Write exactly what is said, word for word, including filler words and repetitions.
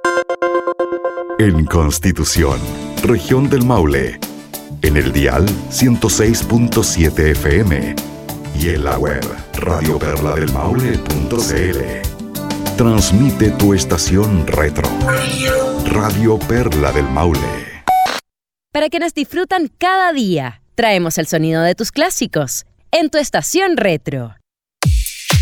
En Constitución, región del Maule, en el dial ciento seis punto siete F M y en la web radio perla del maule punto c l. Transmite tu estación retro. Radio Perla del Maule. Para quienes disfrutan cada día, traemos el sonido de tus clásicos en tu estación retro.